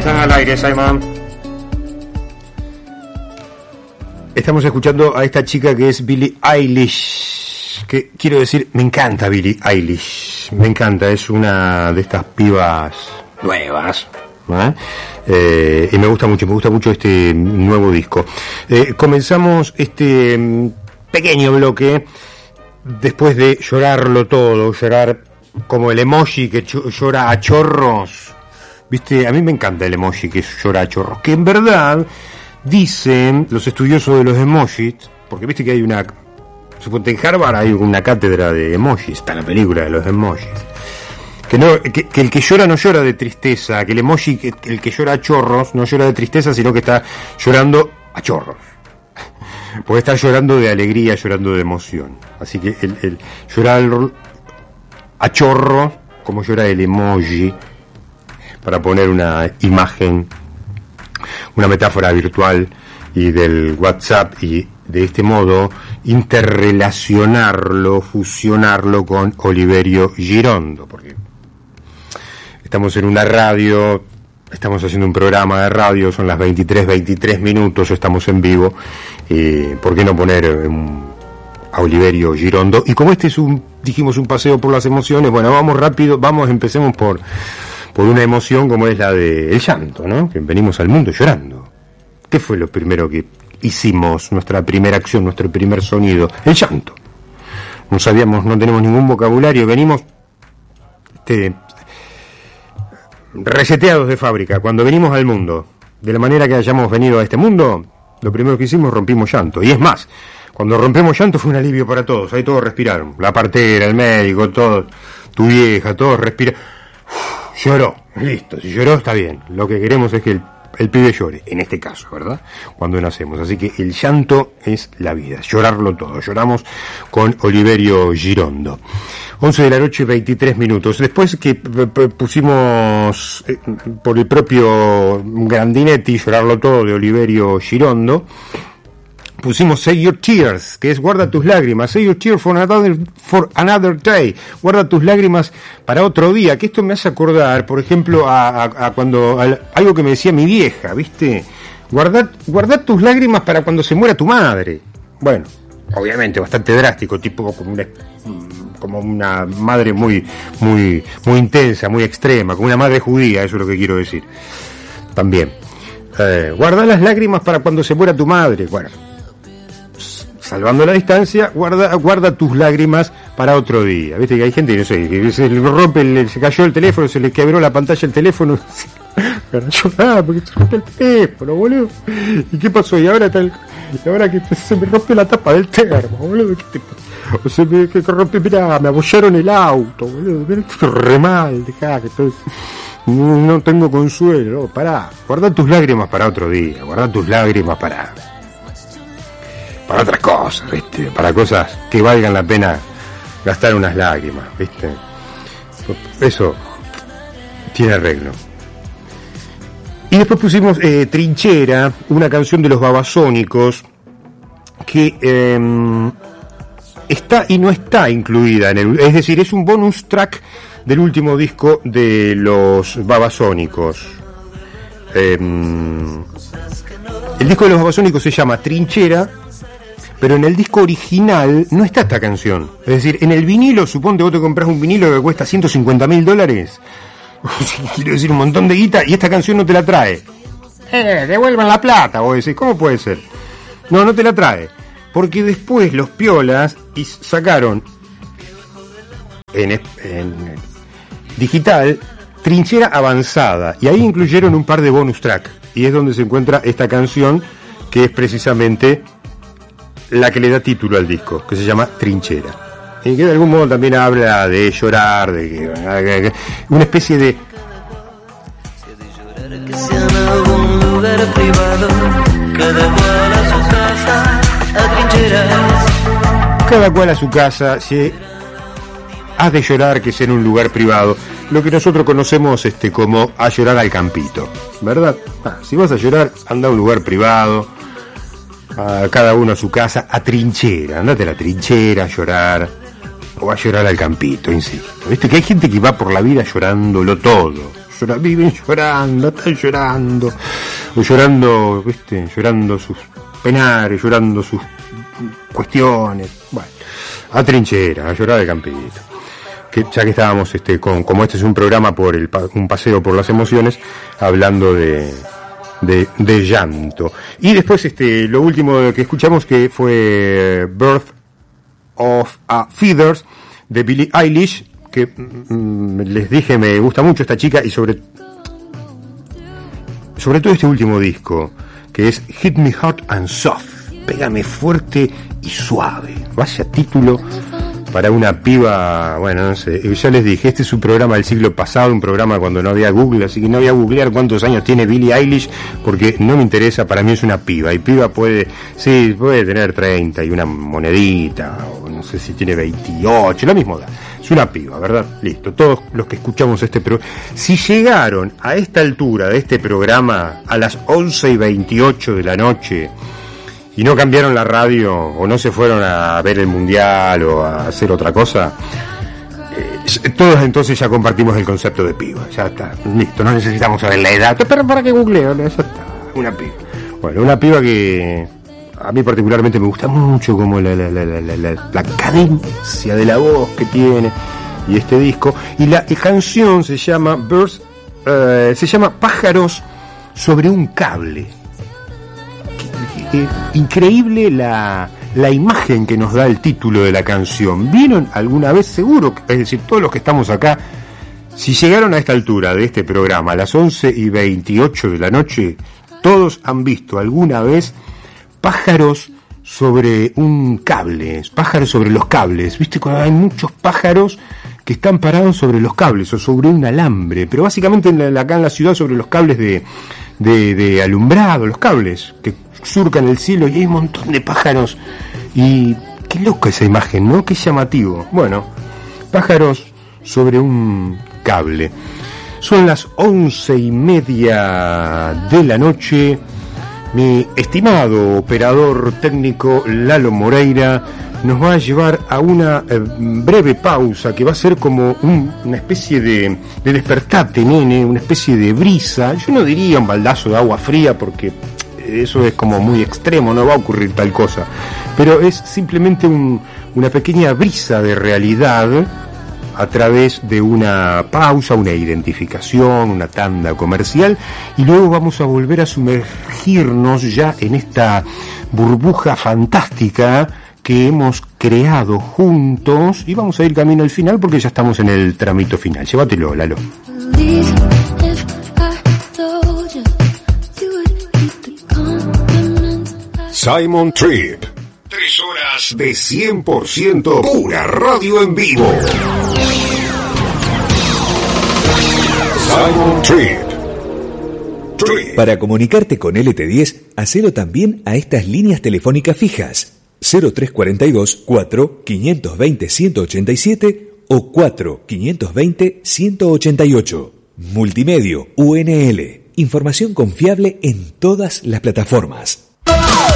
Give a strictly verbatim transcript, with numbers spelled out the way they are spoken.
Estás al aire, Simon. Estamos escuchando a esta chica que es Billie Eilish. Que quiero decir, me encanta Billie Eilish. Me encanta, es una de estas pibas nuevas. ¿eh? Eh, y me gusta mucho, me gusta mucho este nuevo disco. Eh, comenzamos este pequeño bloque después de llorarlo todo, llorar como el emoji que ch- llora a chorros. Viste, a mí me encanta el emoji que llora a chorros, que en verdad dicen los estudiosos de los emojis, porque viste que hay una, suponte en Harvard hay una cátedra de emojis, está la película de los emojis, que no, que, que el que llora no llora de tristeza, que el emoji, que el que llora a chorros no llora de tristeza, sino que está llorando a chorros, porque está llorando de alegría, llorando de emoción. Así que el, el llorar a chorros, como llora el emoji, para poner una imagen, una metáfora virtual y del WhatsApp, y de este modo interrelacionarlo, fusionarlo con Oliverio Girondo, porque estamos en una radio, estamos haciendo un programa de radio, son las veintitrés, veintitrés minutos, estamos en vivo, y ¿por qué no poner un, a Oliverio Girondo? Y como este es un, dijimos, un paseo por las emociones, bueno, vamos rápido, vamos, empecemos por por una emoción como es la del llanto, ¿no? Que venimos al mundo llorando. ¿Qué fue lo primero que hicimos, nuestra primera acción, nuestro primer sonido? El llanto. No sabíamos, no tenemos ningún vocabulario, venimos este, reseteados de fábrica. Cuando venimos al mundo, de la manera que hayamos venido a este mundo, lo primero que hicimos, rompimos llanto. Y es más, cuando rompemos llanto fue un alivio para todos, ahí todos respiraron. La partera, el médico, todo, tu vieja, todos respiraron. Lloró, listo, si lloró está bien. Lo que queremos es que el, el pibe llore, en este caso, ¿verdad? Cuando nacemos. Así que el llanto es la vida, llorarlo todo. Lloramos con Oliverio Girondo. once de la noche, veintitrés minutos. Después que p- p- pusimos eh, por el propio Grandinetti, llorarlo todo de Oliverio Girondo, pusimos Save Your Tears, que es guarda tus lágrimas, Save Your Tears for another, for another day, guarda tus lágrimas para otro día, que esto me hace acordar, por ejemplo, a, a, a cuando, a, algo que me decía mi vieja, ¿viste? Guarda, guarda tus lágrimas para cuando se muera tu madre. Bueno, obviamente bastante drástico, tipo como una, como una madre muy, muy, muy intensa, muy extrema, como una madre judía, eso es lo que quiero decir. También. Eh, guarda las lágrimas para cuando se muera tu madre. Bueno, salvando la distancia, guarda guarda tus lágrimas para otro día. Viste que hay gente, no sé, que se le rompe, el, se cayó el teléfono, se le quebró la pantalla del teléfono, para llorar porque se rompe el teléfono, boludo. ¿Y qué pasó? Y ahora tal, y ahora que se me rompe la tapa del termo, boludo. ¿Qué te pasa? O se me que rompe, mirá, me abollaron el auto, boludo. Mirá, estoy re mal, dejá que estoy, no, no tengo consuelo. No, pará, guarda tus lágrimas para otro día, guarda tus lágrimas para para otras cosas, ¿viste? Para cosas que valgan la pena gastar unas lágrimas, ¿viste? Eso tiene arreglo. Y después pusimos eh, Trinchera, una canción de los Babasónicos que eh, está y no está incluida en el, es decir, es un bonus track del último disco de los Babasónicos. Eh, el disco de los Babasónicos se llama Trinchera, pero en el disco original no está esta canción. Es decir, en el vinilo, suponte vos te compras un vinilo que cuesta ciento cincuenta mil dólares. Quiero decir, un montón de guita, y esta canción no te la trae. Eh, devuelvan la plata, vos decís, ¿cómo puede ser? No, no te la trae. Porque después los piolas y sacaron en, en digital Trinchera Avanzada, y ahí incluyeron un par de bonus track, y es donde se encuentra esta canción, que es precisamente la que le da título al disco, que se llama Trinchera, y que de algún modo también habla de llorar, de que, una especie de cada cual a su casa, si has de llorar que sea en un lugar privado, lo que nosotros conocemos este como a llorar al campito, ¿verdad? Ah, si vas a llorar, anda a un lugar privado, a cada uno a su casa, a trinchera, andate a la trinchera a llorar, o a llorar al campito, insisto. Viste que hay gente que va por la vida llorándolo todo, llorando, viven llorando, están llorando, o llorando, viste, llorando sus penares, llorando sus cuestiones, bueno, a trinchera, a llorar de campito. Que, ya que estábamos, este, con, como este es un programa por el, un paseo por las emociones, hablando de, de, de llanto. Y después, este, lo último que escuchamos que fue Birth of a Feathers de Billie Eilish, que mm, les dije me gusta mucho esta chica y sobre, sobre todo este último disco, que es Hit Me Hot and Soft, pégame fuerte y suave. Vaya título para una piba, bueno, no sé, ya les dije, este es un programa del siglo pasado, un programa cuando no había Google, así que no voy a googlear cuántos años tiene Billie Eilish, porque no me interesa, para mí es una piba, y piba puede, sí, puede tener treinta y una monedita, o no sé si tiene veintiocho, lo mismo da, es una piba, ¿verdad? Listo, todos los que escuchamos este programa, si llegaron a esta altura de este programa, a las once y veintiocho de la noche, y no cambiaron la radio o no se fueron a ver el mundial o a hacer otra cosa, eh, todos entonces ya compartimos el concepto de piba, ya está, listo, no necesitamos saber la edad, pero para que googleo, ya está, una piba. Bueno, una piba que a mí particularmente me gusta mucho, como la, la, la, la, la, la cadencia de la voz que tiene, y este disco, y la, la canción se llama Birds, eh, se llama Pájaros sobre un cable. Eh, increíble la, la imagen que nos da el título de la canción. ¿Vieron alguna vez? Seguro, es decir, todos los que estamos acá, si llegaron a esta altura de este programa, a las once y veintiocho de la noche, todos han visto alguna vez pájaros sobre un cable, pájaros sobre los cables. ¿Viste? Cuando hay muchos pájaros que están parados sobre los cables o sobre un alambre, pero básicamente en la, acá en la ciudad sobre los cables de, de, de alumbrado, los cables que surcan el cielo, y hay un montón de pájaros, y qué loca esa imagen, ¿no? Qué llamativo. Bueno, pájaros sobre un cable. Son las once y media de la noche. Mi estimado operador técnico Lalo Moreira nos va a llevar a una eh, breve pausa que va a ser como un, una especie de, de despertate, nene, una especie de brisa. Yo no diría un baldazo de agua fría porque eso es como muy extremo, no va a ocurrir tal cosa, pero es simplemente un, una pequeña brisa de realidad a través de una pausa, una identificación, una tanda comercial, y luego vamos a volver a sumergirnos ya en esta burbuja fantástica que hemos creado juntos, y vamos a ir camino al final porque ya estamos en el tramito final. Llévatelo, Lalo. Simon Trip. Tres horas de cien por ciento pura radio en vivo. Simon Trip. Trip. Para comunicarte con L T diez, hacelo también a estas líneas telefónicas fijas. cero tres cuarenta y dos, cuatro, quinientos veinte, ciento ochenta y siete o cuatro, quinientos veinte, ciento ochenta y ocho. Multimedio U N L. Información confiable en todas las plataformas.